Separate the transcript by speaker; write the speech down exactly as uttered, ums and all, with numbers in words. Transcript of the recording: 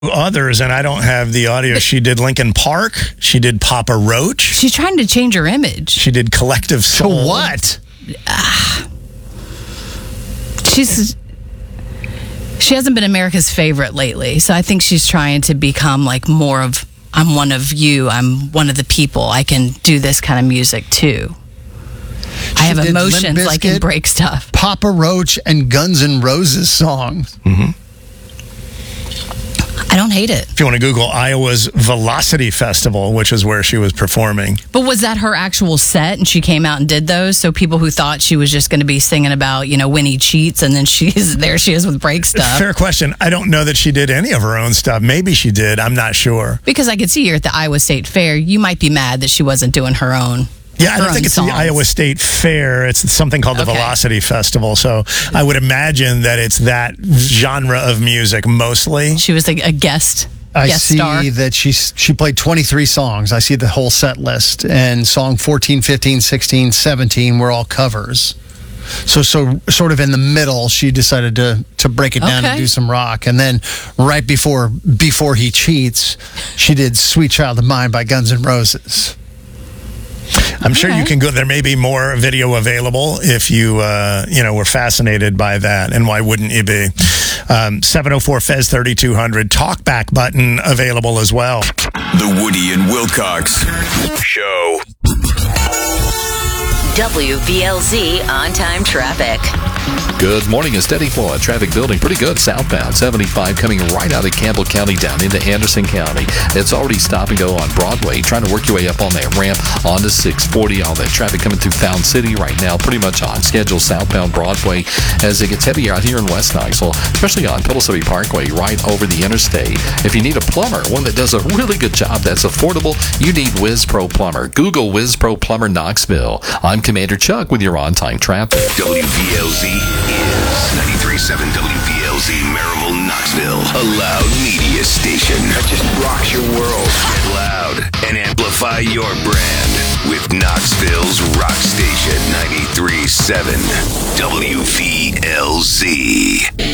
Speaker 1: Others, and I don't have the audio. She did Linkin Park. She did Papa Roach.
Speaker 2: She's trying to change her image.
Speaker 1: She did Collective Soul.
Speaker 3: To what?
Speaker 2: Uh, she's she hasn't been America's favorite lately, so I think she's trying to become like more of I'm one of you. I'm one of the people. I can do this kind of music too. I have emotions like in Break Stuff.
Speaker 3: Papa Roach and Guns N' Roses songs.
Speaker 1: Mm-hmm.
Speaker 2: I don't hate it.
Speaker 1: If you want to Google Iowa's Velocity Festival, which is where she was performing.
Speaker 2: But was that her actual set and she came out and did those? So people who thought she was just going to be singing about, you know, Winnie cheats and then she's there she is with Break Stuff.
Speaker 1: Fair question. I don't know that she did any of her own stuff. Maybe she did. I'm not sure.
Speaker 2: Because I could see her at the Iowa State Fair. You might be mad that she wasn't doing her own.
Speaker 1: Yeah, I don't think it's songs. The Iowa State Fair. It's something called the okay. Velocity Festival. So I would imagine that it's that genre of music mostly.
Speaker 2: She was a, a guest.
Speaker 3: I
Speaker 2: guest
Speaker 3: see
Speaker 2: star.
Speaker 3: that she she played twenty-three songs. I see the whole set list. And song fourteen, fifteen, sixteen, seventeen were all covers. So so sort of in the middle, she decided to to break it down okay. and do some rock. And then right before before he cheats, she did Sweet Child of Mine by Guns N' Roses.
Speaker 1: I'm sure
Speaker 2: okay.
Speaker 1: you can go. There may be more video available if you, uh, you know, were fascinated by that. And why wouldn't you be? Um, seven oh four F E Z thirty-two hundred talkback button available as well.
Speaker 4: The Woody and Wilcox Show.
Speaker 5: W V L Z on-time traffic.
Speaker 6: Good morning. A steady flow of traffic building pretty good southbound. seventy-five coming right out of Campbell County down into Anderson County. It's already stop and go on Broadway. Trying to work your way up on that ramp onto six forty. All that traffic coming through Found City right now. Pretty much on schedule southbound Broadway as it gets heavier out here in West Knoxville, especially on Pillsbury Parkway right over the interstate. If you need a plumber, one that does a really good job that's affordable, you need Wiz Pro Plumber. Google Wiz Pro Plumber Knoxville. I'm Commander Chuck with your on-time traffic.
Speaker 4: W V L Z is ninety-three point seven W V L Z Maryville, Knoxville. A loud media station that just rocks your world. Get loud and amplify your brand with Knoxville's rock station ninety-three point seven W V L Z.